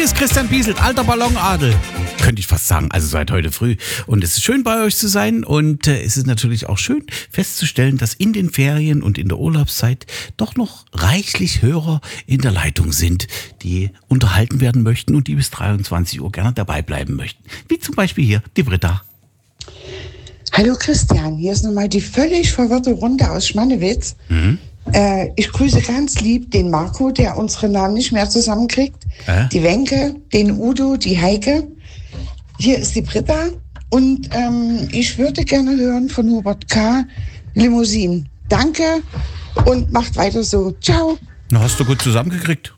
ist Christian Bieselt, alter Ballonadel. Könnte ich fast sagen, also seit heute früh. Und es ist schön, bei euch zu sein. Und es ist natürlich auch schön festzustellen, dass in den Ferien und in der Urlaubszeit doch noch reichlich Hörer in der Leitung sind, die unterhalten werden möchten und die bis 23 Uhr gerne dabei bleiben möchten. Wie zum Beispiel hier die Britta. Hallo Christian, hier ist nochmal die völlig verwirrte Runde aus Schmannewitz. Ich grüße ganz lieb den Marco, der unsere Namen nicht mehr zusammenkriegt. Die Wenke, den Udo, die Heike. Hier ist die Britta und ich würde gerne hören von Hubert K. Limousine. Danke und macht weiter so. Ciao. Na, hast du gut zusammengekriegt.